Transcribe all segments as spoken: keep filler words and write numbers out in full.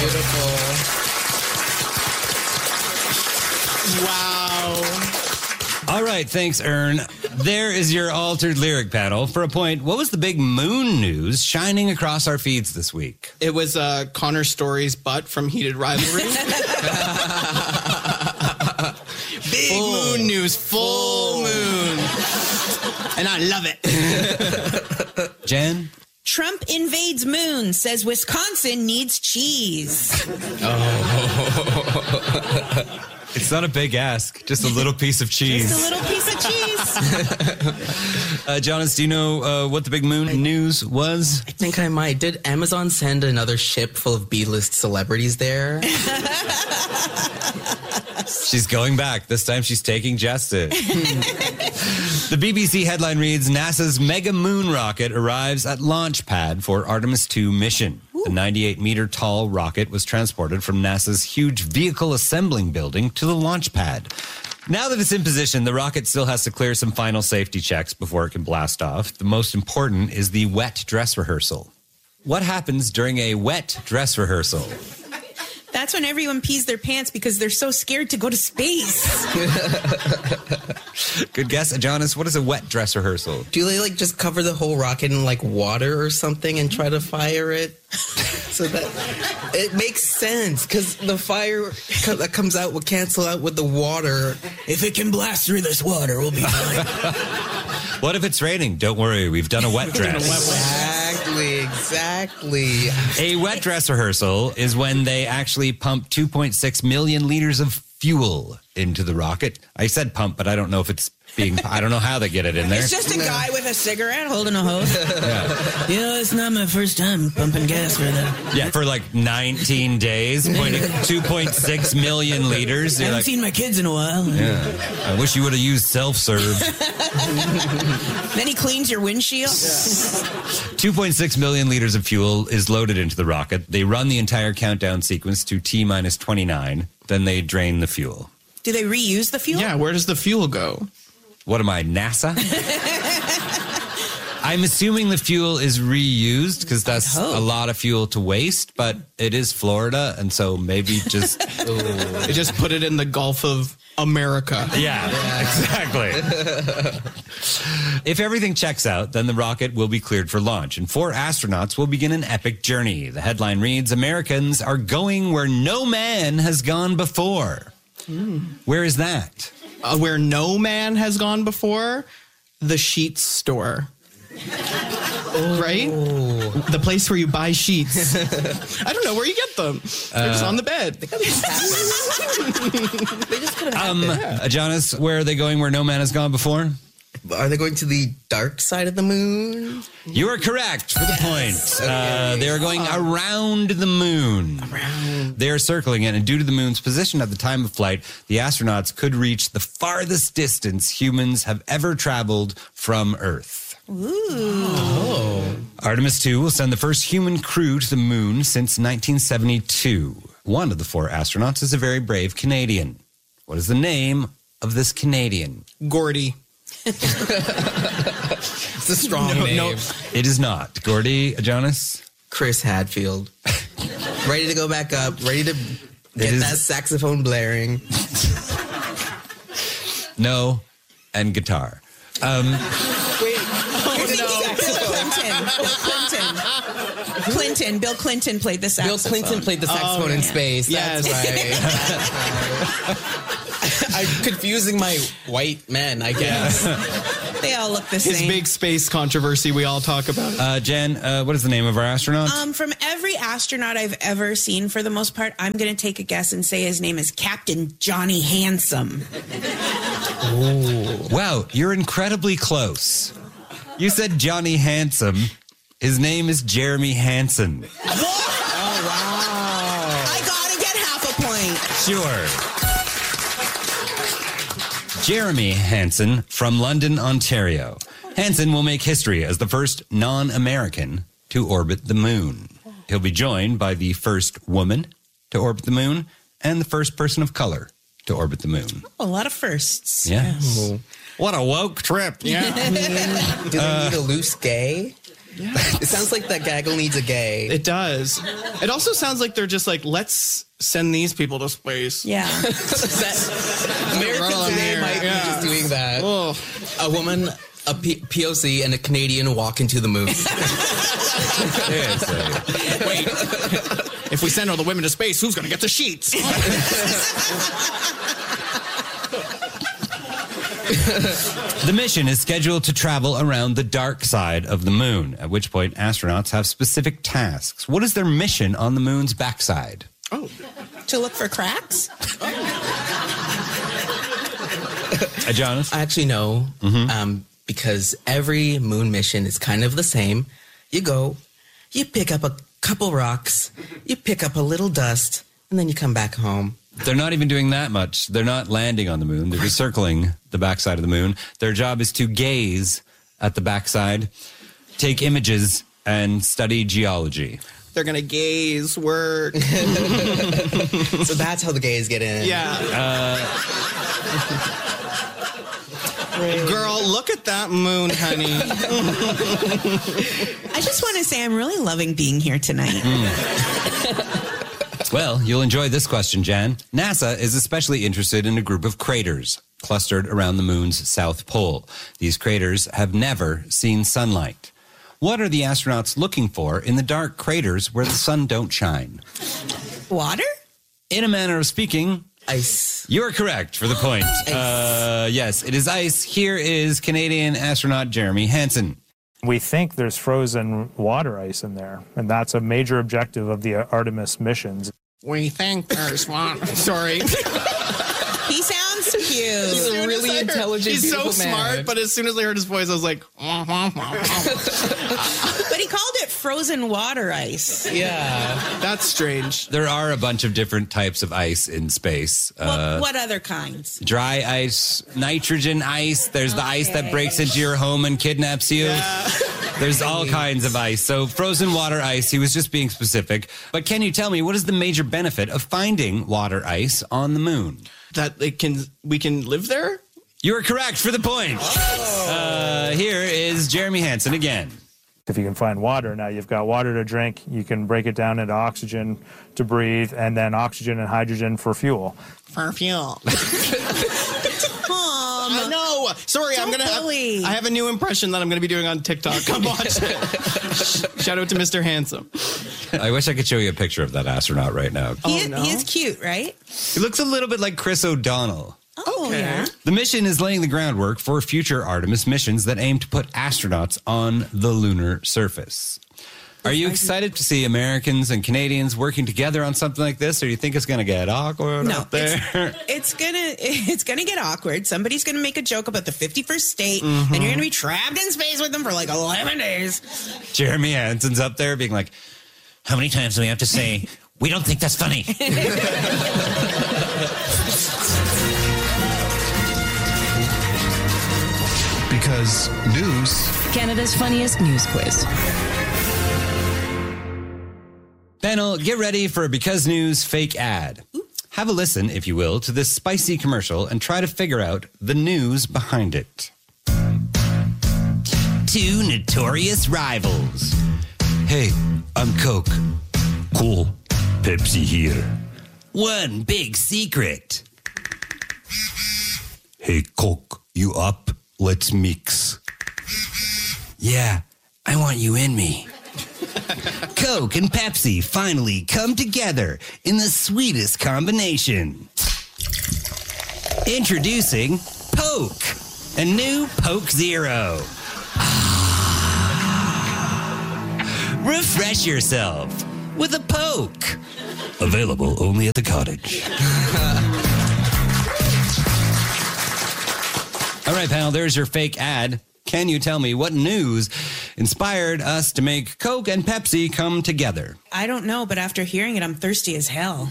Beautiful. Wow. All right, thanks, Ern. There is your altered lyric panel. For a point, what was the big moon news shining across our feeds this week? It was uh, Connor Story's butt from Heated Rivalry. Big full. moon news, full moon. And I love it. Jen? Trump invades moon, says Wisconsin needs cheese. Oh. It's not a big ask, just a little piece of cheese. Just a little piece of cheese. uh, Jonas, do you know uh, what the big moon I, news was? I think I might. Did Amazon send another ship full of B-list celebrities there? She's going back. This time she's taking Justin. The B B C headline reads, NASA's mega moon rocket arrives at launch pad for Artemis two mission. The ninety-eight meter tall rocket was transported from NASA's huge vehicle assembling building to the launch pad. Now that it's in position, the rocket still has to clear some final safety checks before it can blast off. The most important is the wet dress rehearsal. What happens during a wet dress rehearsal? That's when everyone pees their pants because they're so scared to go to space. Good guess. Jonas, what is a wet dress rehearsal? Do they like just cover the whole rocket in like water or something and try to fire it? So that it makes sense because the fire co- that comes out will cancel out with the water. If it can blast through this water, we'll be fine. What if it's raining? Don't worry, we've done a wet dress. Exactly, exactly. A wet dress rehearsal is when they actually pump two point six million liters of fuel into the rocket. I said pump, but I don't know if it's being, I don't know how they get it in there. It's just a guy with a cigarette holding a hose. Yeah. You know, it's not my first time pumping gas for that. Yeah, for like nineteen days, two point six million liters. I You're haven't like, seen my kids in a while. yeah. I wish you would have used self-serve. Then he cleans your windshield. two point six million liters of fuel is loaded into the rocket. They run the entire countdown sequence to T minus twenty-nine. Then they drain the fuel. Do they reuse the fuel? Yeah, where does the fuel go? What am I, NASA? I'm assuming the fuel is reused because that's a lot of fuel to waste, but it is Florida, and so maybe just... They just put it in the Gulf of America. Yeah, yeah, exactly. If everything checks out, then the rocket will be cleared for launch, and four astronauts will begin an epic journey. The headline reads, Americans are going where no man has gone before. Mm. Where is that? Uh, where no man has gone before? The sheets store. Oh. Right? The place where you buy sheets. I don't know where you get them. They're uh, just on the bed. They just could have um, uh, Jonas, where are they going where no man has gone before? Are they going to the dark side of the moon? You are correct for the yes. point. Okay. Uh, they are going around the moon. Around. They are circling it, and due to the moon's position at the time of flight, the astronauts could reach the farthest distance humans have ever traveled from Earth. Ooh. Oh. Artemis two will send the first human crew to the moon since nineteen seventy-two. One of the four astronauts is a very brave Canadian. What is the name of this Canadian? Gordy. It's a strong no, name. No. It is not. Gordy, Jonas? Chris Hadfield. Ready to go back up. Ready to get is... that saxophone blaring. No, and guitar. Um, Wait. Oh, no. Bill Clinton. Bill Clinton. Clinton. Bill Clinton played the saxophone. Bill Clinton played the saxophone oh, in yeah. space. Yes. That's right. I'm confusing my white men, I guess. They all look the His same. His big space controversy we all talk about. Uh, Jen, uh, what is the name of our astronaut? Um, from every astronaut I've ever seen, for the most part, I'm going to take a guess and say his name is Captain Johnny Handsome. Ooh. Wow, you're incredibly close. You said Johnny Handsome. His name is Jeremy Hansen. What? Oh, wow. I got to get half a point. Sure. Jeremy Hansen from London, Ontario. Hansen will make history as the first non-American to orbit the moon. He'll be joined by the first woman to orbit the moon and the first person of color to orbit the moon. Oh, a lot of firsts. Yes. Oh. What a woke trip. Yeah. Do they uh, need a loose gay? Yeah. It sounds like that gaggle needs a gay. It does. It also sounds like they're just like, let's send these people to space. Yeah. that, American Roll in today there, might be yeah. just doing that. Oh. A woman, a P- POC, and a Canadian walk into the moon. Seriously. Wait. If we send all the women to space, who's going to get the sheets? The mission is scheduled to travel around the dark side of the moon, at which point astronauts have specific tasks. What is their mission on the moon's backside? Oh. To look for cracks? Uh, Jonas? I actually know, Mm-hmm. um, because every moon mission is kind of the same. You go, you pick up a couple rocks, you pick up a little dust, and then you come back home. They're not even doing that much. They're not landing on the moon. They're just circling the backside of the moon. Their job is to gaze at the backside, take images, and study geology. They're going to gaze, work. So that's how the gays get in. Yeah. Uh, Girl, look at that moon, honey. I just want to say I'm really loving being here tonight. Well, you'll enjoy this question, Jan. NASA is especially interested in a group of craters clustered around the moon's south pole. These craters have never seen sunlight. What are the astronauts looking for in the dark craters where the sun don't shine? Water? In a manner of speaking, Ice. you're correct for the point. Uh, yes, it is ice. Here is Canadian astronaut Jeremy Hansen. We think there's frozen water ice in there, and that's a major objective of the Artemis missions. We think there's one. Sorry. He sounds cute. He's a really intelligent, He's so beautiful man. smart, but as soon as I heard his voice, I was like, But he called it frozen water ice. Yeah. that's strange. There are a bunch of different types of ice in space. What, Uh, what other kinds? dry ice, nitrogen ice. There's the ice that breaks into your home and kidnaps you. There's all kinds of ice. So frozen water ice, he was just being specific. But can you tell me, what is the major benefit of finding water ice on the moon? That it can, we can live there? You are correct for the point. Uh, here is Jeremy Hansen again. If you can find water, now you've got water to drink, you can break it down into oxygen to breathe, and then oxygen and hydrogen for fuel. For fuel. Um, I know. Sorry, I'm Don't gonna. Have, bully. I have a new impression that I'm gonna be doing on TikTok. Come watch it. Shout out to Mister Handsome. I wish I could show you a picture of that astronaut right now. he, Oh, no. he is cute, right? He looks a little bit like Chris O'Donnell. Oh, Okay. yeah. The mission is laying the groundwork for future Artemis missions that aim to put astronauts on the lunar surface. Are you excited to see Americans and Canadians working together on something like this, or do you think it's going to get awkward No, out there? It's gonna it's gonna get awkward. Somebody's gonna make a joke about the fifty-first state, and you're gonna be trapped in space with them for like eleven days. Jeremy Hansen's up there being like, how many times do we have to say, we don't think that's funny? Because news Canada's funniest news quiz. Panel, get ready for a Because News fake ad. Have a listen, if you will, to this spicy commercial and try to figure out the news behind it. Two notorious rivals. Hey, I'm Coke. Cool. Pepsi here. One big secret. Hey, Coke, you up? Let's mix. Yeah, I want you in me. Coke and Pepsi finally come together in the sweetest combination. Introducing Poke, a new Poke Zero. Ah. Refresh yourself with a Poke. Available only at the cottage. All right, panel, there's your fake ad. Can you tell me what news inspired us to make Coke and Pepsi come together? I don't know, but after hearing it, I'm thirsty as hell.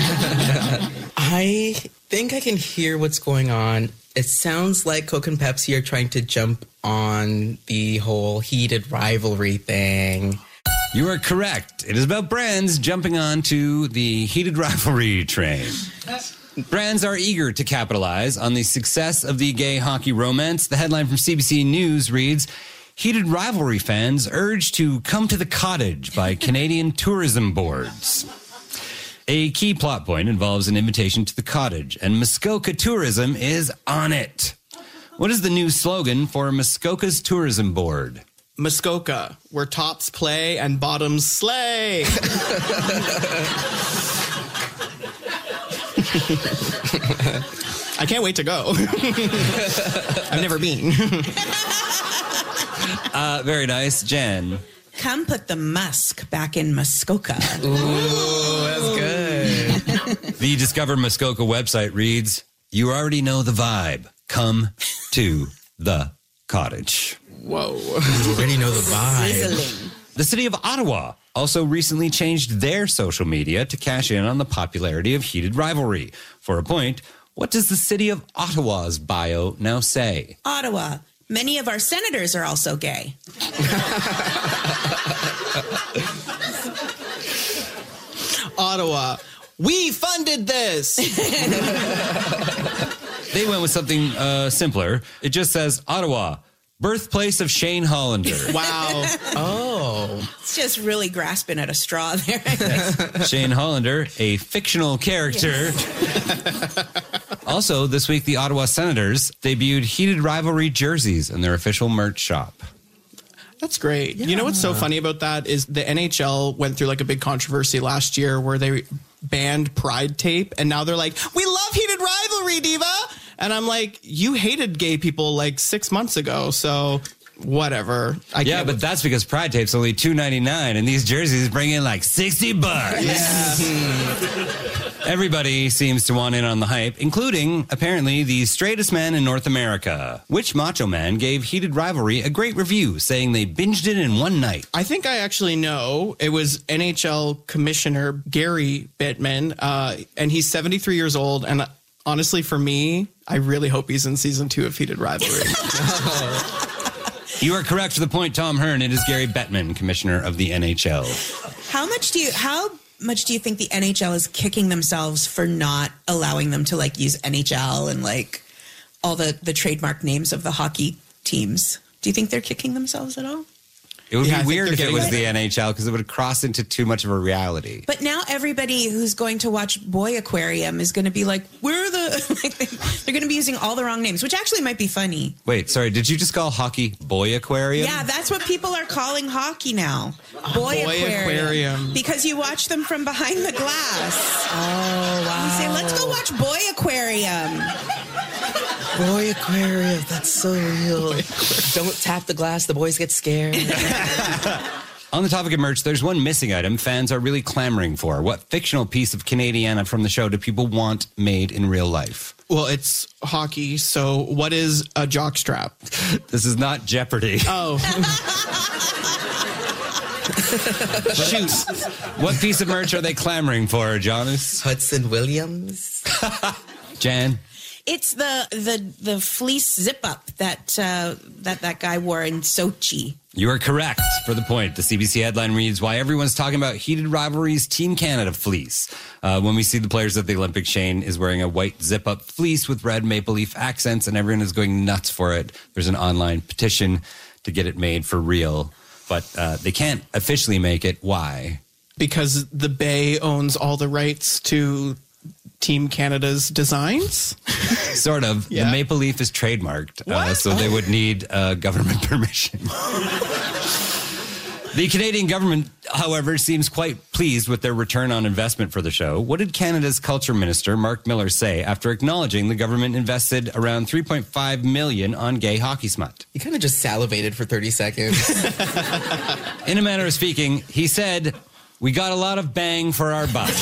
I think I can hear what's going on. It sounds like Coke and Pepsi are trying to jump on the whole heated rivalry thing. You are correct. It is about brands jumping onto the heated rivalry train. Brands are eager to capitalize on the success of the gay hockey romance. The headline from C B C News reads, Heated Rivalry fans urged to come to the cottage by Canadian tourism boards. A key plot point involves an invitation to the cottage, and Muskoka Tourism is on it. What is the new slogan for Muskoka's tourism board? Muskoka, where tops play and bottoms slay. I can't wait to go. I've never been. Uh, very nice. Jen. Come put the musk back in Muskoka. Ooh, that's good. The Discover Muskoka website reads, you already know the vibe. Come to the cottage. Whoa. You already know the vibe. Sizzling. The city of Ottawa also recently changed their social media to cash in on the popularity of Heated Rivalry. For a point, what does the city of Ottawa's bio now say? Ottawa. Many of our senators are also gay. Ottawa, we funded this. They went with something uh, simpler. It just says Ottawa, birthplace of Shane Hollander. Wow. Oh. It's just really grasping at a straw there. Shane Hollander, a fictional character. Also, this week, the Ottawa Senators debuted Heated Rivalry jerseys in their official merch shop. That's great. Yeah. You know what's so funny about that is the N H L went through like a big controversy last year where they banned Pride tape, and now they're like, we love Heated Rivalry, Diva. And I'm like, you hated gay people like six months ago, so whatever. I yeah, but that's because Pride tape's only two ninety-nine, and these jerseys bring in like sixty bucks. Yeah. Everybody seems to want in on the hype, including, apparently, the straightest man in North America. Which Macho Man gave Heated Rivalry a great review, saying they binged it in one night. I think I actually know. It was N H L Commissioner Gary Bettman, uh, and he's seventy-three years old, and honestly, for me, I really hope he's in season two of Heated Rivalry. You are correct for the point, Tom Hearn. It is Gary Bettman, Commissioner of the N H L. How much do you... How much do you think the N H L is kicking themselves for not allowing them to like use N H L and like all the, the trademark names of the hockey teams? Do you think they're kicking themselves at all? It would Yeah, I be think weird they're if it getting was it. the N H L because it would cross into too much of a reality. But now everybody who's going to watch Boy Aquarium is going to be like, where are the... Like, they're going to be using all the wrong names, which actually might be funny. Wait, sorry, did you just call hockey Boy Aquarium? Yeah, that's what people are calling hockey now. Boy, Boy Aquarium. Aquarium. Because you watch them from behind the glass. Oh, wow. You say, let's go watch Boy Aquarium. Boy Aquarium. That's so real. Don't tap the glass. The boys get scared. On the topic of merch, there's one missing item fans are really clamoring for. What fictional piece of Canadiana from the show do people want made in real life? Well, it's hockey, so what is a jockstrap? This is not Jeopardy. Oh. Shoot. What piece of merch are they clamoring for, Jonas? Hudson Williams. Jan? It's the the the fleece zip up that uh, that that guy wore in Sochi. You are correct for the point. The C B C headline reads, why everyone's talking about Heated Rivalry's Team Canada fleece. Uh, when we see the players at the Olympics, Shane is wearing a white zip-up fleece with red maple leaf accents, and everyone is going nuts for it. There's an online petition to get it made for real, but uh, they can't officially make it. Why? Because the Bay owns all the rights to Team Canada's designs? Sort of. Yeah. The maple leaf is trademarked, uh, What? so they would need uh, government permission. The Canadian government, however, seems quite pleased with their return on investment for the show. What did Canada's Culture Minister, Mark Miller, say after acknowledging the government invested around three point five million dollars on gay hockey smut? You kind of just salivated for thirty seconds. In a manner of speaking, he said, we got a lot of bang for our buck.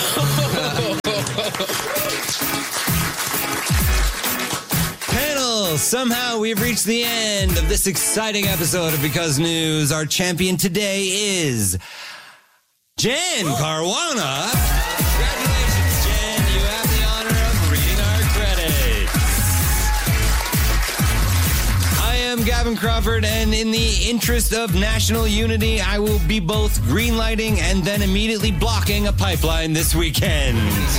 Panel, somehow we've reached the end of this exciting episode of Because News. Our champion today is Jen Caruana. Congratulations, Jen. You have the honor of reading our credits. I am Gavin Crawford, and in the interest of national unity, I will be both greenlighting and then immediately blocking a pipeline this weekend.